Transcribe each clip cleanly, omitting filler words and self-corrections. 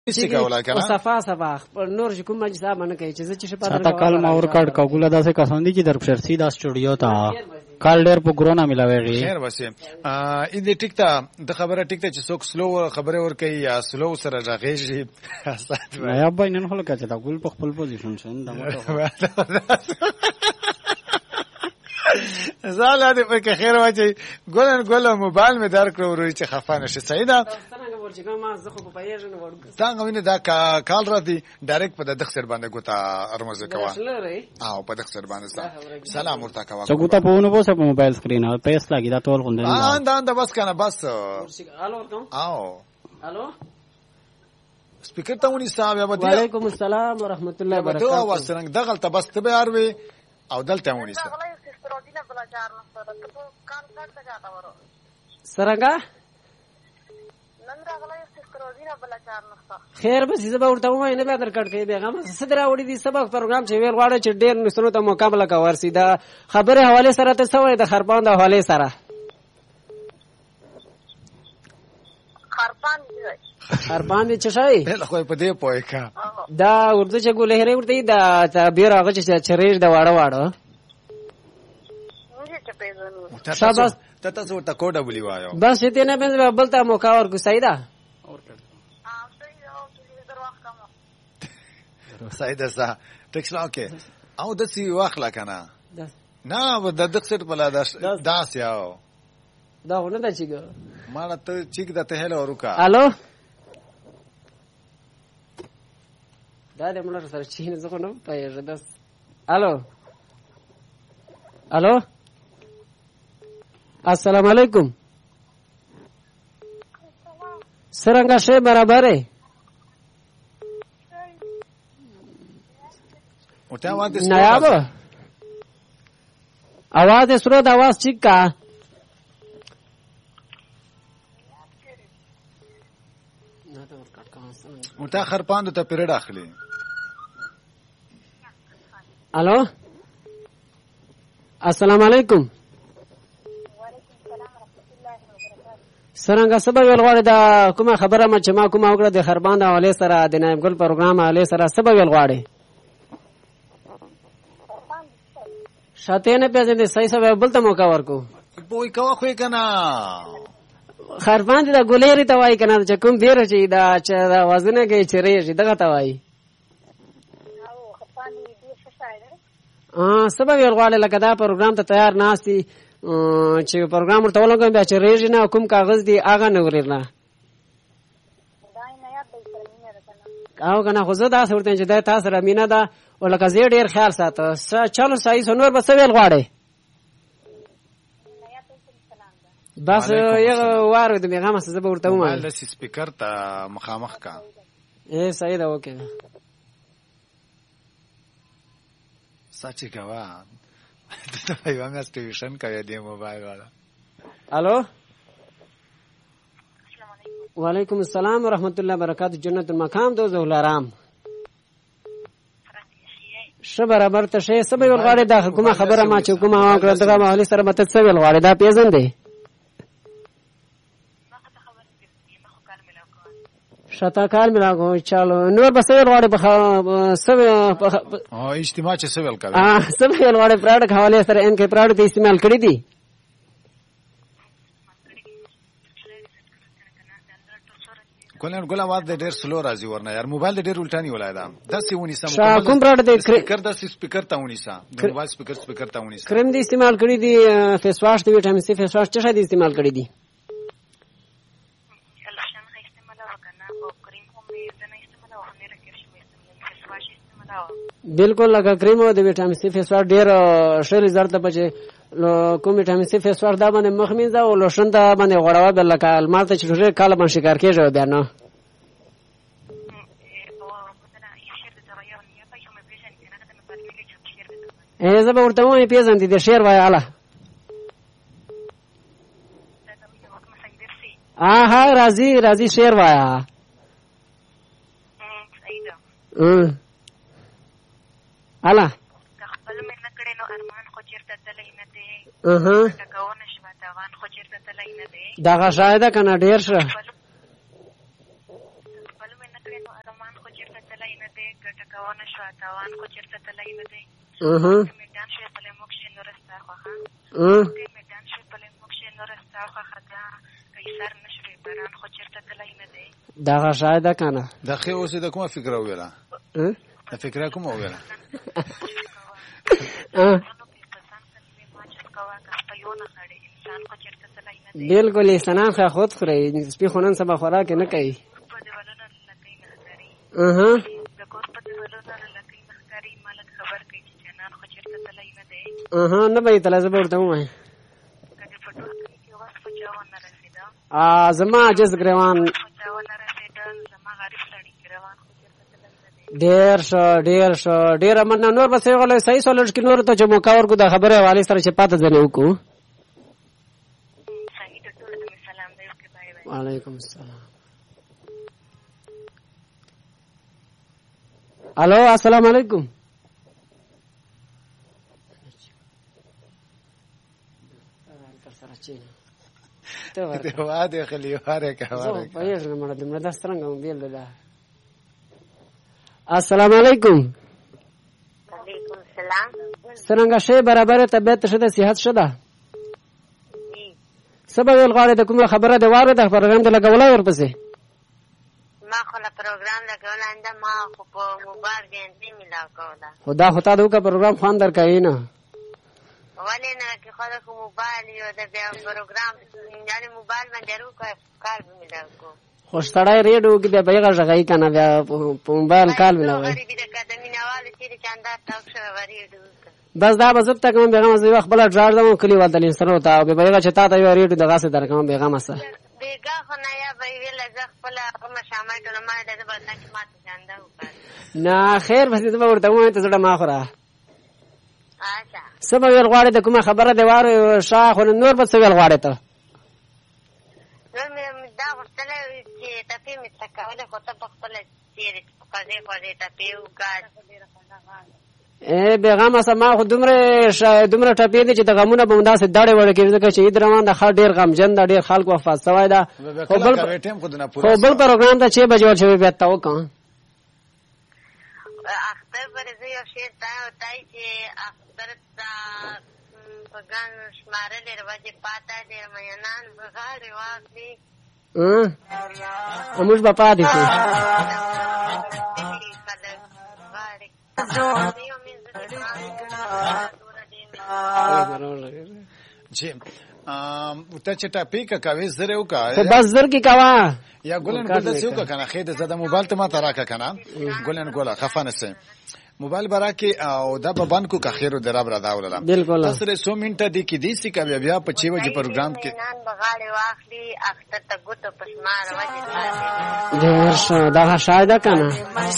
صفا صفا نور چې کوم مجلس باندې کوي چې چې په تا کال ما ور کارت کوله داسې کسان دي چې در پرسي دا سټوډیو ته کال ډېر په ګرونا ملاويږي. خیر وسه اې دې ټیک ته د خبره ټیک ته چې څوک سلو خبره ور کوي یا سلو سره راغېږي یا باینن خلک چې دا ګول په خپل پوزیشن شون دا زاله دې په خیر واچي ګول موبایل مې در کړو ورې چې خفانه شي سیدا څنګه ویني دا کال را دي ډایرکټ په دغه سر باندې ګوتا ارمزه کوا او په دغه سر باندې سلام ورته کوا څنګه ګوتا په ونه بوسه په موبایل سکرین او پیس لاګی دا ټول غونډه دا بس کنه بس الو سپیکر ته ونی صاحب یا بدی وعلیکم السلام ورحمت الله وبرکاته دا واسرنګ دغه ته بس ته به اروي او دلته ونی سرنګا خیر بس زه به ورته وایم نه به درکړ کې بیغم صدر اوړي دي سبق پروګرام چې ویل غواړي چې ډېر نسونو ته مقابله کا ورسي دا خبره حواله سره ته سوې د خرپان د حواله سره خرپان دي چې شای بل خو په دې پوي کا دا ورته چې ګولهره ورته دا تعبیر هغه چې چریش د واړه واړه شاباس تاسو ورته کوډه ولي وایو بس دې نه بل ته موقع ورکو سیدا سیدا سا ټیکسلا اوکې او د سی واخلا کنه نه و د دغه سټ بلا داس یاو دا ونه دا چیګ ماړه ته چیګ د ته هلو ورکا الو دا دې مونږ سره چینه زه نو پېژه داس الو الو السلام علیکم سرنګا شه برابر ہے نایاب आवाज स्रोत आवाज ठीक का متا خرپاند ته پیرډ اخلي الو السلام علیکم سرنګا سبا ویل غواړي دا کومه خبره ما چې ما کومه وکړه د خربان د حواله سره د نایب ګل پروګرام حواله سره سبا ویل غواړي شاته نه پیژنې د صحیح سبا بل ته موقع ورکو پوي کوا خو کنه خربان د ګولېری ته وای کنه چې کوم دیر چې دا چې دا وزنه کې چیرې دغه ته وای سبا ویل غواړي لکه دا پروګرام ته تیار ناشتي چې پروګرام ورته ولګم بیا چې ریژ نه کوم کاغذ دی هغه نه ورېرنه او کنه خو زه دا ورته چې دا تاسو را مینا دا ولکه زه ډیر خیال ساته چلو صحیح سنور بس ویل غواړي بس یو واره د میغه مسه زه ورته ومه موبایل سپیکر ته مخامخ کا اے صحیح دا اوکے سچ کوا ته یو هغه سټیشن کوي د موبایل والا الو وعلیکم السلام ورحمت الله وبرکاتہ جنت المقام دو زهلارام ش برابر ته شی سبې ولغاړي دا کومه خبره ما چې کومه وکړه دغه مهالي سره مت څه ولغاړي دا پیژن دی شتا کال ملاغو چالو نور بس ولغاړي په سب اجتماع چې سوال کوي سب ولغاړي پروډکټ حواله سره ان کې پروډکټ استعمال کړی دي کولن ګل आवाज د ډېر سلو راځي ورنه یار موبایل د ډېر الټانی ولای دا داسې ونی سم کوم پروډکټ د سپیکر د سپیکر ته ونی سم د موبایل سپیکر ته ونی سم کریم دی استعمال کړی دي فیس واش دی وټامین سی فیس واش څه دی استعمال کړی دي بالکل لکه کریم او د وټامین سی فیس واش ډېر ښه رزلټ بچي کوم وټامین سی فیس واش دا باندې مخ مینځه او لوشن دا باندې غوړاوه بل لکه الماته چې ډېر کاله باندې شکار کېږي بیا نو ای زه به ورته وایم پیژن دي د شعر وای اله راځي شعر وایا اله خپل مې نکړې نو ارمان خو چیرته تللی نه دی ټکاونه شوه دوان خو چیرته تللی نه دی دغه شاید کنه ډېر شه خپل مې نکړې نو چرته تلای نه دی ګټه کوونه شو تاوان خو چرته تلای نه دی میدان شوی پلی موږ شي نورستا خوښه میدان شوی پلی موږ شي نورستا خوښه دا کیسر نشوي باران خو چرته تلای نه دی دغه شاید ده کنه د خې اوسې د کومه فکر ویله د فکر کومه ویله بالکل استنان خو خود خوري سپي خونن سبا خوراک نه کوي نه به تل زبر ورته وای زما عجز ګریوان ډیر من نور بس غل صحیح سولر کې نور ته چې مو کاور کو د خبره حواله سره چې پاته ځنه وکړو وعلیکم السلام الو السلام علیکم ته واده خلی واره کوي پایښ نه مړه دمره دسترنګ بیل ده السلام علیکم وعلیکم السلام څنګه شی برابر طبيعت شته صحت شته سبا ویل غواړي د کومه خبره د واره د پروګرام د لګولای ورپسې ما خو له پروګرام لګول انده ما خو په موبایل باندې ملا کوله خدا خطا دوه پروګرام خوان درکای نه ولې نه کې خو د موبایل یو د بیا پروګرام یعنی موبایل باندې ورو کار به ملا کو خوش تړای ریډیو کې بیا بیغه ځای کنه بیا په موبایل کال ملاوي بس دا به زبطه کوم بیغه مزه وخت بل ډار دمو کلی ودل سره وتا به بیغه چتا ته یو ریډیو دغه سره درکم بیغه مسه بیغه خو نه یا به ویل زخ خپل کوم شامل ټول ما د بدل کې ماته جاندا وکړ نه خیر بس دې ورته مو ته زړه ما خوره اچھا سبا ویل غواړي د کومه خبره دی واره شاه خو نور به څه ویل غواړي ته نو مې دا ورته چې تاسو مې تکاوله خو ته خپل چیرې په دې ته پیو ګاد بیغام سما خو دومره ټپې دي چې د غمونه به مداسه داړې وړ کېږي چې عید روان د خاط ډیر غمجن د ډیر خلکو وفات سوای دا خو بل پروګرام ته 6 بجې ورشي بیا تا وکړه اختر پر یو شعر تا وتاي چې اختر تا پګان شماره لري وځي پاتا دې مینان بغاړي واخلي موږ په پاتې شو جی ته چې ټاپی کا کوي زره وکا خو بس زر کی کوا یا ګلن ګل دسیو کا کنه خې د زده موبایل ته ما تراکا کنه ګلن ګل خفانه سه موبایل برا کې او دا به بان کو کا خیرو دراب را داوله بالکل تاسو 100 منټه دی کې دي سی کا بیا په 6 بجې پروګرام کې نن بغاړي واخلي اختر ته ګوتو پښمار وځي ورشه دا شاید کنه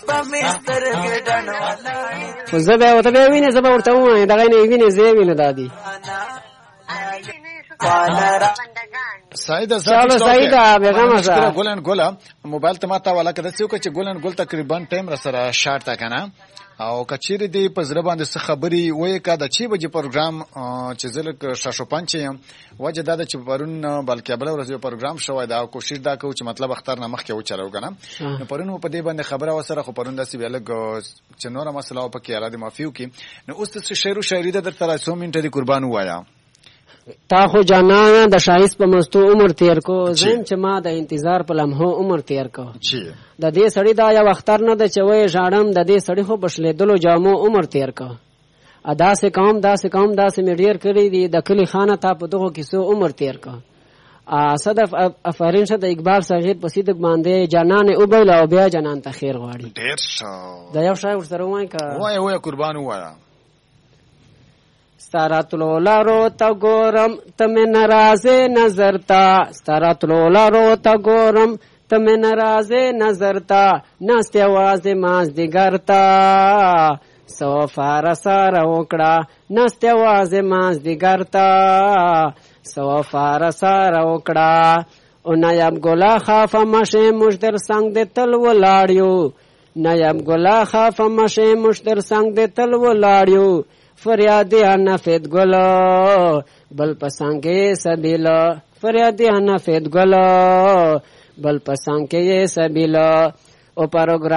خو زه به وته وینې زه به ورته وایم دا غینې وینې زه وینې دادی سعید بیغام سره ګلن ګل موبایل ته ما تا والا کده چې ګلن ګل تقریبا ټایم را سره شارټ تا کنه او کچیر دی په زړه باندې څه خبري وای کا د 6 بجې پروګرام چې زلک شاشو پنځه وجه دا چې پرون بلکې بل ورځ پروګرام شوی دا کوشش دا کو چې مطلب اختر نه مخ کې و چلو کنه نو پرون په دې باندې خبره وسره خو پرون داسې ویلګ چې نور مسله په کې اړه د مافیو کې نو اوس څه شعر او شاعري د تر 100 منټه دی قربان وایا تا خو جانا د شایست په مستو عمر تیر کو زم چې ما د انتظار په لمحو عمر تیر کو د دې سړی دا یو اختر نه د چوي ژاړم د دې سړی خو بشلې دلو جامو عمر تیر کو ادا سے قوم دا سے میډیر کړی دی د کلی خانه تا په دغه کیسو عمر تیر کو صدف افرین شه د اقبال صغیر په صدق باندې جانان او بیل او بیا جنان ته خیر غواړي ډیر ښه دا یو شای ورسره وای کا وای قربان وایا ستاراتلو لارو تا ګورم تم ناراضه نظر تا ستاراتلو لارو تا ګورم تم ناراضه نظر تا نست आवाज ماز دیګرتا سو فارسار وکړه نست आवाज ماز دیګرتا سو فارسار وکړه او نایب ګلا خاف مشه مشتر څنګه د تل ولاړیو نایب ګلا خاف مشه مشتر څنګه د تل ولاړیو فریادی نفید گلا بل پسانگے سبیلا فریادی نفید گلا بل پسانگے سبیلا او پروگرام